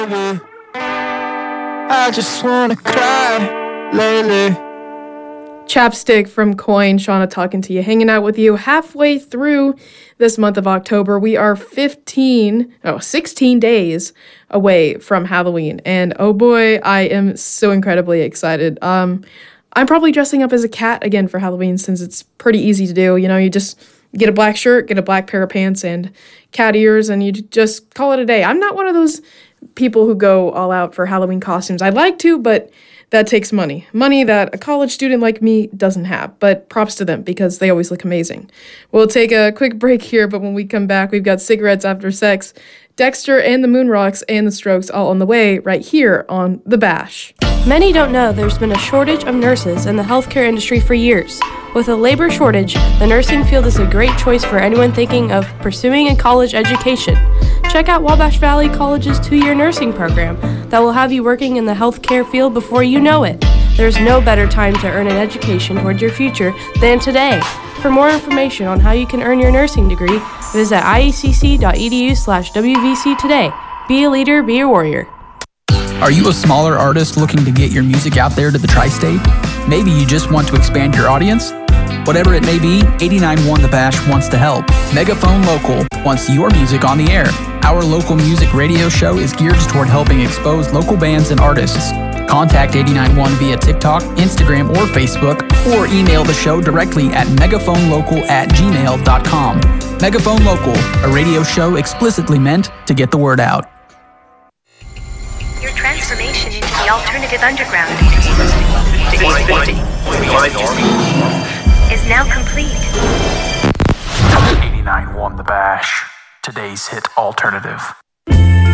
I just wanna cry lately. Chapstick from Coin, Shauna talking to you, hanging out with you halfway through this month of October. We are 16 days away from Halloween, and oh boy, I am so incredibly excited. I'm probably dressing up as a cat again for Halloween since it's pretty easy to do. You know, you just get a black shirt, get a black pair of pants, and cat ears, and you just call it a day. I'm not one of those people who go all out for Halloween costumes. I'd like to, but that takes money. Money that a college student like me doesn't have, but props to them because they always look amazing. We'll take a quick break here, but when we come back, we've got Cigarettes After Sex, Dexter and the Moonrocks and the Strokes all on the way right here on The Bash. Many don't know there's been a shortage of nurses in the healthcare industry for years. With a labor shortage, the nursing field is a great choice for anyone thinking of pursuing a college education. Check out Wabash Valley College's 2-year nursing program that will have you working in the healthcare field before you know it. There's no better time to earn an education toward your future than today. For more information on how you can earn your nursing degree, visit iecc.edu/WVC today. Be a leader, be a warrior. Are you a smaller artist looking to get your music out there to the tri-state? Maybe you just want to expand your audience? Whatever it may be, 89.1 The Bash wants to help. Megaphone Local wants your music on the air. Our local music radio show is geared toward helping expose local bands and artists. Contact 89.1 via TikTok, Instagram, or Facebook, or email the show directly at megaphonalocal@gmail.com. Megaphone Local, a radio show explicitly meant to get the word out. Your transformation into the alternative underground is now complete. 89.1 The Bash, today's hit alternative.